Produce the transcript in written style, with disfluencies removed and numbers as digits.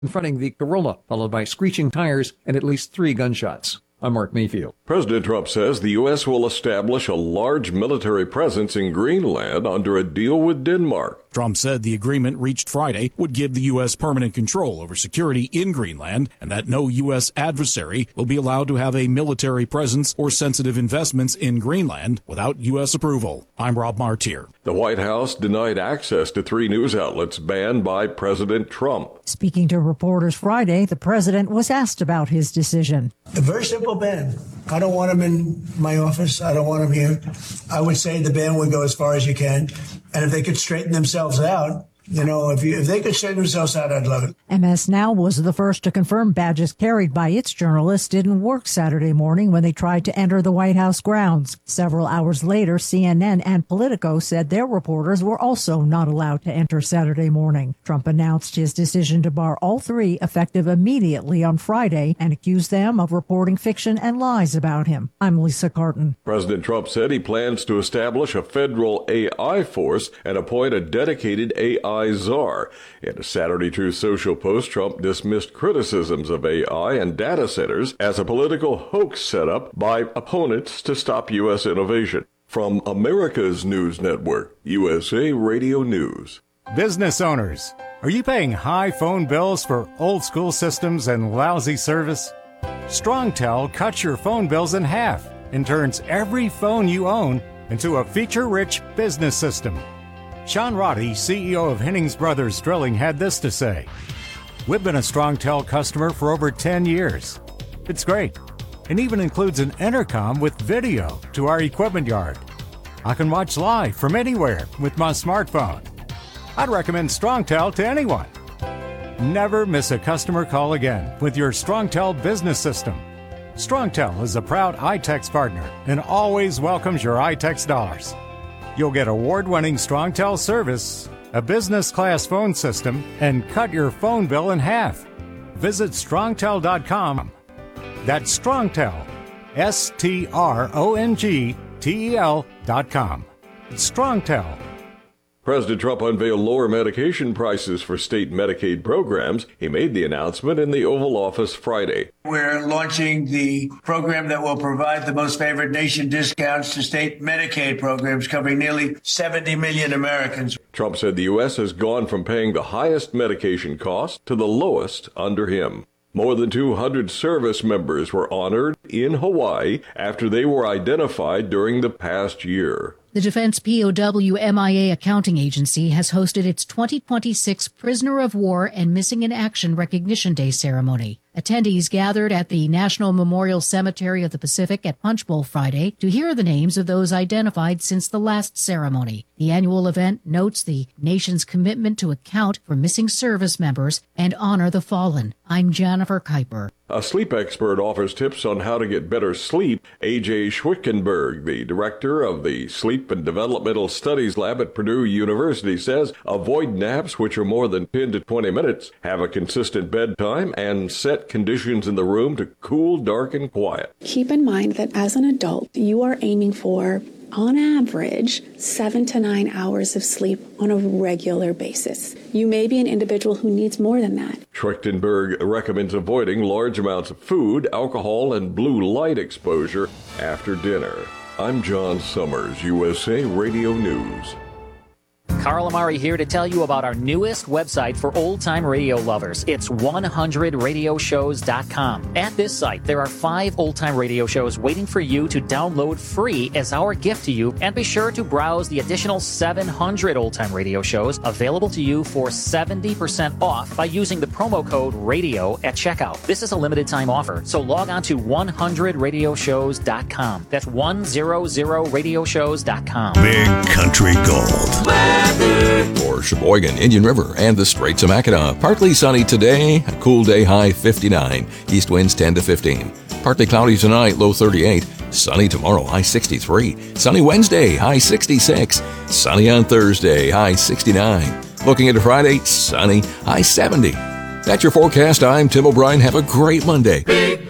confronting the Corolla, followed by screeching tires and at least 3 gunshots. I'm Mark Mayfield. President Trump says the U.S. will establish a large military presence in Greenland under a deal with Denmark. Trump said the agreement reached Friday would give the U.S. permanent control over security in Greenland and that no U.S. adversary will be allowed to have a military presence or sensitive investments in Greenland without U.S. approval. I'm Rob Martier. The White House denied access to 3 news outlets banned by President Trump. Speaking to reporters Friday, the president was asked about his decision. A very simple ban. I don't want him in my office. I don't want him here. I would say the ban would go as far as you can. And if they could straighten themselves out, if they could straighten themselves out, I'd love it. MS Now was the first to confirm badges carried by its journalists didn't work Saturday morning when they tried to enter the White House grounds. Several hours later, CNN and Politico said their reporters were also not allowed to enter Saturday morning. Trump announced his decision to bar all 3 effective immediately on Friday and accused them of reporting fiction and lies about him. I'm Lisa Carton. President Trump said he plans to establish a federal AI force and appoint a dedicated AI czar. In a Saturday Truth Social post, Trump dismissed criticisms of AI and data centers as a political hoax set up by opponents to stop U.S. innovation. From America's News Network, USA Radio News. Business owners, are you paying high phone bills for old school systems and lousy service? StrongTel cuts your phone bills in half and turns every phone you own into a feature-rich business system. Sean Roddy, CEO of Hennings Brothers Drilling, had this to say. We've been a StrongTel customer for over 10 years. It's great, and even includes an intercom with video to our equipment yard. I can watch live from anywhere with my smartphone. I'd recommend StrongTel to anyone. Never miss a customer call again with your StrongTel business system. StrongTel is a proud iTex partner and always welcomes your iTex dollars. You'll get award-winning StrongTel service, a business-class phone system, and cut your phone bill in half. Visit strongtel.com. That's StrongTel, StrongTel.com. It's StrongTel. President Trump unveiled lower medication prices for state Medicaid programs. He made the announcement in the Oval Office Friday. We're launching the program that will provide the most favored nation discounts to state Medicaid programs covering nearly 70 million Americans. Trump said the U.S. has gone from paying the highest medication costs to the lowest under him. More than 200 service members were honored in Hawaii after they were identified during the past year. The Defense POW MIA Accounting Agency has hosted its 2026 Prisoner of War and Missing in Action Recognition Day ceremony. Attendees gathered at the National Memorial Cemetery of the Pacific at Punch Bowl Friday to hear the names of those identified since the last ceremony. The annual event notes the nation's commitment to account for missing service members and honor the fallen. I'm Jennifer Kuiper. A sleep expert offers tips on how to get better sleep. A.J. Schwickenberg, the director of the Sleep and Developmental Studies Lab at Purdue University, says avoid naps which are more than 10 to 20 minutes, have a consistent bedtime, and set conditions in the room to cool, dark, and quiet. Keep in mind that as an adult, you are aiming for, on average, 7 to 9 hours of sleep on a regular basis. You may be an individual who needs more than that. Schwickenberg recommends avoiding large amounts of food, alcohol, and blue light exposure after dinner. I'm John Summers, USA Radio News. Carl Amari here to tell you about our newest website for old-time radio lovers. It's 100radioshows.com. At this site, there are 5 old-time radio shows waiting for you to download free as our gift to you, and be sure to browse the additional 700 old-time radio shows available to you for 70% off by using the promo code RADIO at checkout. This is a limited-time offer, so log on to 100radioshows.com. That's 100radioshows.com. Big Country Gold. For Sheboygan, Indian River, and the Straits of Mackinac. Partly sunny today, a cool day, high 59. East winds 10 to 15. Partly cloudy tonight, low 38. Sunny tomorrow, high 63. Sunny Wednesday, high 66. Sunny on Thursday, high 69. Looking into Friday, sunny, high 70. That's your forecast. I'm Tim O'Brien. Have a great Monday. Big